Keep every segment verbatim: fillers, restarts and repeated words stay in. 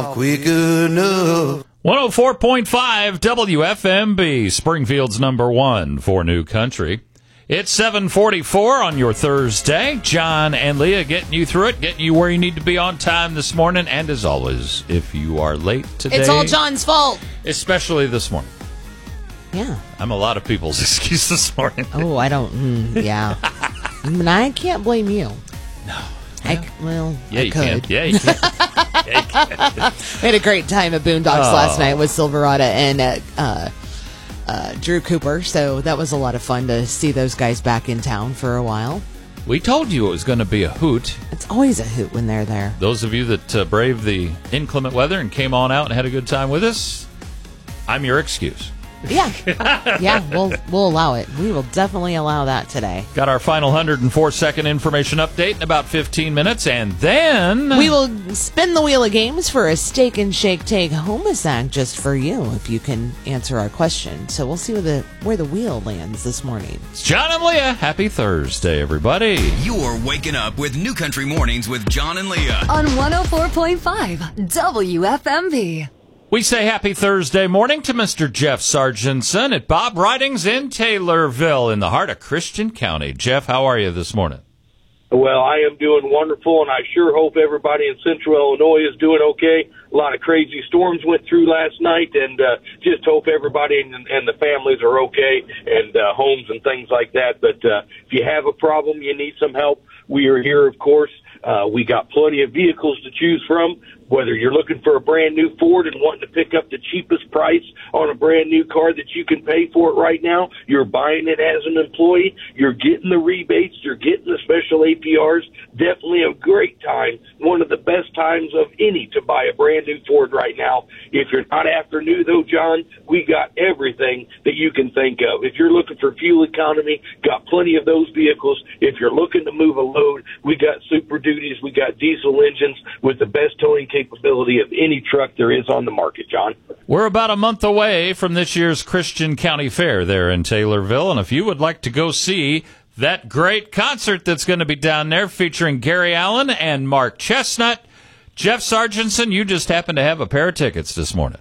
Quick enough. one oh four point five W F M B, Springfield's number one for New Country. It's seven forty-four on your Thursday. John and Leah getting you through it, getting you where you need to be on time this morning. And as always, if you are late today... It's all John's fault. Especially this morning. Yeah. I'm a lot of people's excuse this morning. Oh, I don't... Mm, yeah. I mean, I can't blame you. No. I, well, yeah, I you could. can. Yeah, you can. Yeah, you can. We had a great time at Boondocks Oh. last night with Silverado and uh, uh, uh, Drew Cooper, so that was a lot of fun to see those guys back in town for a while. We told you it was going to be a hoot. It's always a hoot when they're there. Those of you that uh, braved the inclement weather and came on out and had a good time with us, I'm your excuse. Yeah. Yeah, we'll, we'll allow it. We will definitely allow that today. Got our final one hundred four second information update in about fifteen minutes, and then... We will spin the wheel of games for a Steak and Shake Take Homisac just for you, if you can answer our question. So we'll see where the where the wheel lands this morning. It's John and Leah. Happy Thursday, everybody. You're waking up with New Country Mornings with John and Leah. On one oh four point five W F M B. We say happy Thursday morning to Mister Jeff Sargentson at Bob Ridings in Taylorville in the heart of Christian County. Jeff, how are you this morning? Well, I am doing wonderful, and I sure hope everybody in Central Illinois is doing okay. A lot of crazy storms went through last night, and uh, just hope everybody and, and the families are okay, and uh, homes and things like that. But uh, if you have a problem, you need some help, we are here, of course. Uh, we got plenty of vehicles to choose from, whether you're looking for a brand new Ford and wanting to pick up the cheapest price on a brand new car that you can pay for it right now. You're buying it as an employee. You're getting the rebates. You're getting the special A P Rs. Definitely a great time. One of the best times of any to buy a brand new Ford right now. If you're not after new, though, John, we got everything that you can think of. If you're looking for fuel economy, got plenty of those vehicles. If you're looking to move a load, we got Super Duties. We got diesel engines with the best towing capability of any truck there is on the market, John. We're about a month away from this year's Christian County Fair there in Taylorville, and if you would like to go see that great concert that's going to be down there featuring Gary Allen and Mark Chestnut, Jeff Sargentson, you just happen to have a pair of tickets this morning.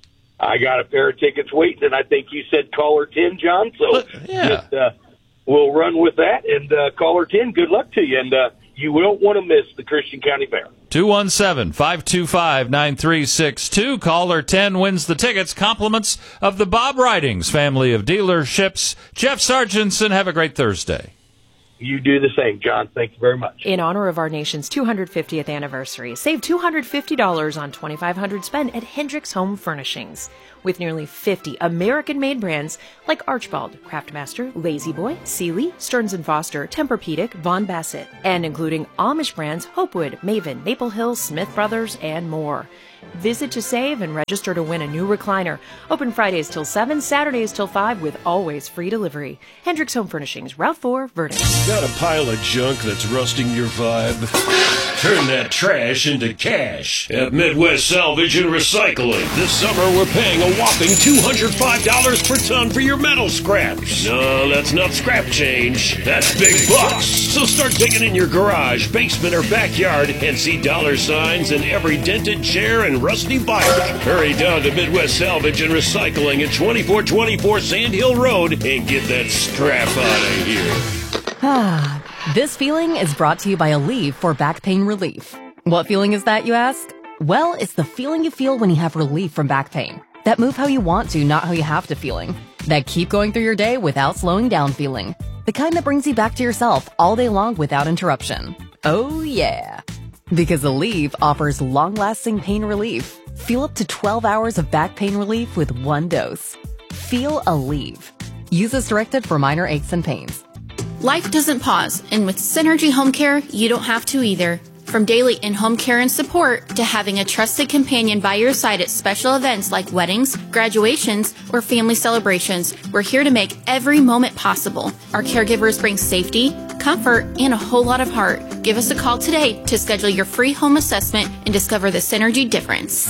I got a pair of tickets waiting, and I think you said caller ten, John, so yeah. just, uh, we'll run with that, and uh, caller ten, good luck to you, and uh, you don't want to miss the Christian County Fair. two one seven, five two five, nine three six two. Caller ten wins the tickets. Compliments of the Bob Ridings family of dealerships. Jeff Sargentson, have a great Thursday. You do the same, John. Thank you very much. In honor of our nation's two hundred fiftieth anniversary, save two hundred fifty dollars on twenty-five hundred dollars spent at Hendricks Home Furnishings. With nearly fifty American-made brands like Archibald, Craftmaster, Lazy Boy, Sealy, Stearns and Foster, Tempur-Pedic, Von Bassett, and including Amish brands Hopewood, Maven, Maple Hill, Smith Brothers, and more. Visit to save and register to win a new recliner. Open Fridays till seven, Saturdays till five with always free delivery. Hendricks Home Furnishings, Route four, Vernon. Got a pile of junk that's rusting your vibe? Turn that trash into cash at Midwest Salvage and Recycling. This summer we're paying a whopping two hundred five dollars per ton for your metal scraps. No, that's not scrap change. That's big bucks. So start digging in your garage, basement, or backyard and see dollar signs in every dented chair and rusty bike. Hurry down to Midwest Salvage and Recycling at twenty-four twenty-four Sand Hill Road and get that scrap out of here. Ah, this feeling is brought to you by Aleve for back pain relief. What feeling is that, you ask? Well, it's the feeling you feel when you have relief from back pain. That move how you want to, not how you have to feeling. That keep going through your day without slowing down feeling. The kind that brings you back to yourself all day long without interruption. Oh yeah. Because Aleve offers long-lasting pain relief. Feel up to twelve hours of back pain relief with one dose. Feel Aleve. Use as directed for minor aches and pains. Life doesn't pause, and with Synergy Home Care, you don't have to either. From daily in-home care and support to having a trusted companion by your side at special events like weddings, graduations, or family celebrations, we're here to make every moment possible. Our caregivers bring safety, comfort, and a whole lot of heart. Give us a call today to schedule your free home assessment and discover the Synergy difference.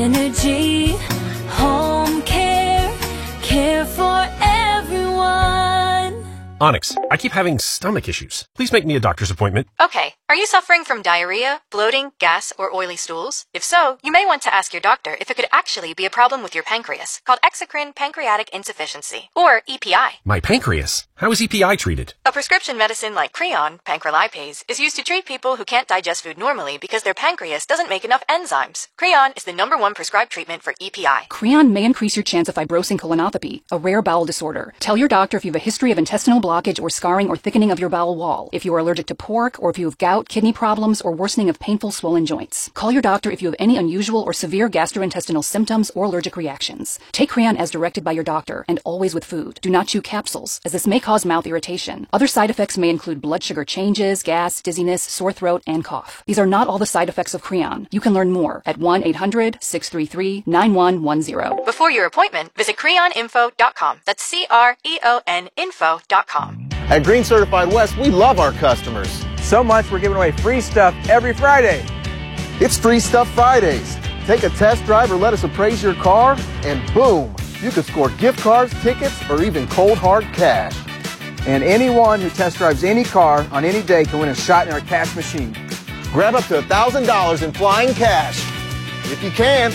Synergy Home Care, care for everyone. Onyx, I keep having stomach issues. Please make me a doctor's appointment. Okay, are you suffering from diarrhea, bloating, gas, or oily stools? If so, you may want to ask your doctor if it could actually be a problem with your pancreas, called exocrine pancreatic insufficiency, or E P I. My pancreas? How is E P I treated? A prescription medicine like Creon, pancrelipase, is used to treat people who can't digest food normally because their pancreas doesn't make enough enzymes. Creon is the number one prescribed treatment for E P I. Creon may increase your chance of fibrosing colonopathy, a rare bowel disorder. Tell your doctor if you have a history of intestinal blockage or scarring or thickening of your bowel wall, if you are allergic to pork, or if you have gout, kidney problems, or worsening of painful swollen joints. Call your doctor if you have any unusual or severe gastrointestinal symptoms or allergic reactions. Take Creon as directed by your doctor, and always with food. Do not chew capsules, as this may cause mouth irritation. Other side effects may include blood sugar changes, gas, dizziness, sore throat, and cough. These are not all the side effects of Creon. You can learn more at one eight hundred, six three three, nine one one zero. Before your appointment, visit creon info dot com. That's C R E O N info dot com. At Green Certified West, we love our customers. So much we're giving away free stuff every Friday. It's Free Stuff Fridays. Take a test drive or let us appraise your car, and boom, you could score gift cards, tickets, or even cold hard cash. And anyone who test drives any car on any day can win a shot in our cash machine. Grab up to one thousand dollars in flying cash, if you can.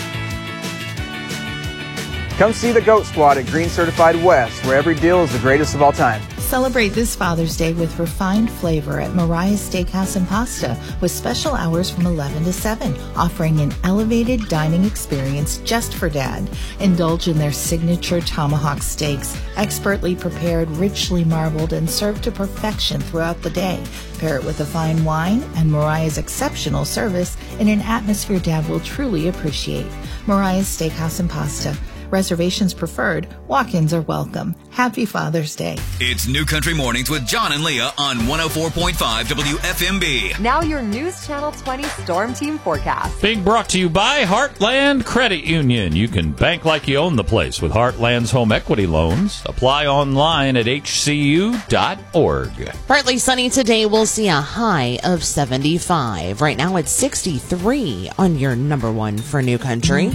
Come see the GOAT Squad at Green Certified West, where every deal is the greatest of all time. Celebrate this Father's Day with refined flavor at Mariah's Steakhouse and Pasta, with special hours from eleven to seven, offering an elevated dining experience just for Dad. Indulge in their signature tomahawk steaks, expertly prepared, richly marbled, and served to perfection throughout the day. Pair it with a fine wine and Mariah's exceptional service in an atmosphere Dad will truly appreciate. Mariah's Steakhouse and Pasta. Reservations preferred. Walk-ins are welcome. Happy Father's Day. It's New Country Mornings with John and Leah on one oh four point five W F M B. Now your News Channel twenty Storm Team forecast. Being brought to you by Heartland Credit Union. You can bank like you own the place with Heartland's home equity loans. Apply online at H C U dot org. Partly sunny today. We'll see a high of seventy-five. Right now it's sixty-three on your number one for New Country.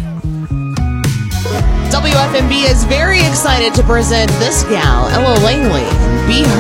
W F M B is very excited to present this gal, Ella Langley. Be